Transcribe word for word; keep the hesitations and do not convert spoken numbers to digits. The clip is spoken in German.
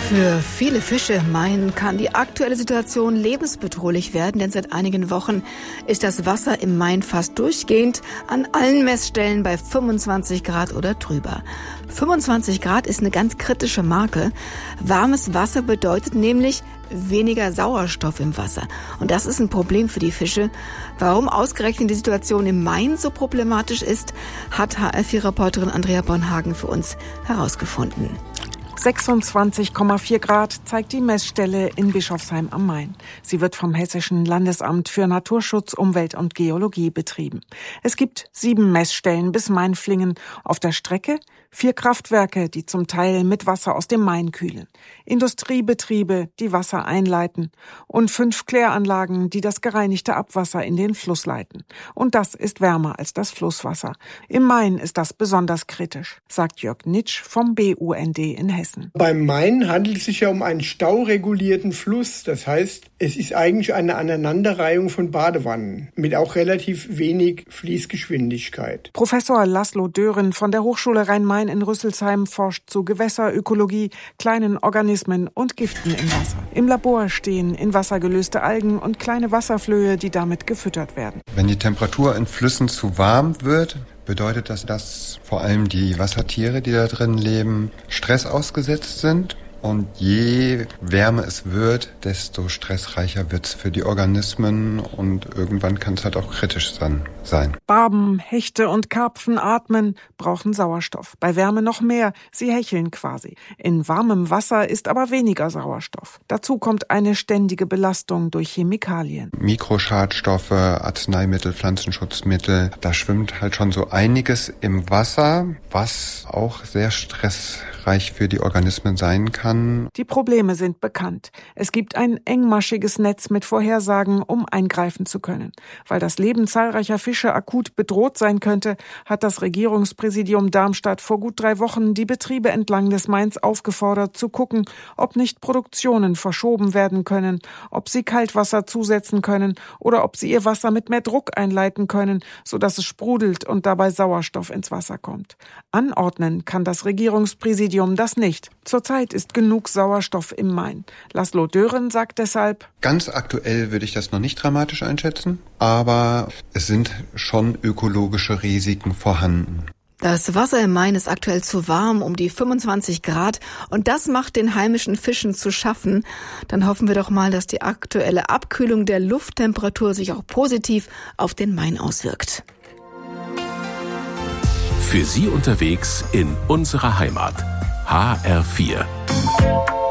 Für viele Fische im Main kann die aktuelle Situation lebensbedrohlich werden, denn seit einigen Wochen ist das Wasser im Main fast durchgehend an allen Messstellen bei fünfundzwanzig Grad oder drüber. fünfundzwanzig Grad ist eine ganz kritische Marke. Warmes Wasser bedeutet nämlich weniger Sauerstoff im Wasser. Und das ist ein Problem für die Fische. Warum ausgerechnet die Situation im Main so problematisch ist, hat H R vier Reporterin Andrea Bornhagen für uns herausgefunden. sechsundzwanzig Komma vier Grad zeigt die Messstelle in Bischofsheim am Main. Sie wird vom Hessischen Landesamt für Naturschutz, Umwelt und Geologie betrieben. Es gibt sieben Messstellen bis Mainflingen auf der Strecke, vier Kraftwerke, die zum Teil mit Wasser aus dem Main kühlen, Industriebetriebe, die Wasser einleiten und fünf Kläranlagen, die das gereinigte Abwasser in den Fluss leiten. Und das ist wärmer als das Flusswasser. Im Main ist das besonders kritisch, sagt Jörg Nitsch vom B U N D in Hessen. Beim Main handelt es sich ja um einen stauregulierten Fluss. Das heißt, es ist eigentlich eine Aneinanderreihung von Badewannen mit auch relativ wenig Fließgeschwindigkeit. Professor Laszlo Dören von der Hochschule Rhein-Main in Rüsselsheim forscht zu Gewässerökologie, kleinen Organismen und Giften im Wasser. Im Labor stehen in Wasser gelöste Algen und kleine Wasserflöhe, die damit gefüttert werden. Wenn die Temperatur in Flüssen zu warm wird, bedeutet das, dass vor allem die Wassertiere, die da drin leben, Stress ausgesetzt sind. Und je wärmer es wird, desto stressreicher wird es für die Organismen und irgendwann kann es halt auch kritisch sein. Barben, Hechte und Karpfen atmen, brauchen Sauerstoff. Bei Wärme noch mehr, sie hecheln quasi. In warmem Wasser ist aber weniger Sauerstoff. Dazu kommt eine ständige Belastung durch Chemikalien. Mikroschadstoffe, Arzneimittel, Pflanzenschutzmittel, da schwimmt halt schon so einiges im Wasser, was auch sehr stressreich für die Organismen sein kann. Die Probleme sind bekannt. Es gibt ein engmaschiges Netz mit Vorhersagen, um eingreifen zu können. Weil das Leben zahlreicher Fische akut bedroht sein könnte, hat das Regierungspräsidium Darmstadt vor gut drei Wochen die Betriebe entlang des Mains aufgefordert, zu gucken, ob nicht Produktionen verschoben werden können, ob sie Kaltwasser zusetzen können oder ob sie ihr Wasser mit mehr Druck einleiten können, sodass es sprudelt und dabei Sauerstoff ins Wasser kommt. Anordnen kann das Regierungspräsidium das nicht. Zurzeit ist genug Sauerstoff im Main. Laszlo Dören sagt deshalb: Ganz aktuell würde ich das noch nicht dramatisch einschätzen, aber es sind schon ökologische Risiken vorhanden. Das Wasser im Main ist aktuell zu warm, um die fünfundzwanzig Grad, und das macht den heimischen Fischen zu schaffen. Dann hoffen wir doch mal, dass die aktuelle Abkühlung der Lufttemperatur sich auch positiv auf den Main auswirkt. Für Sie unterwegs in unserer Heimat. H R vier.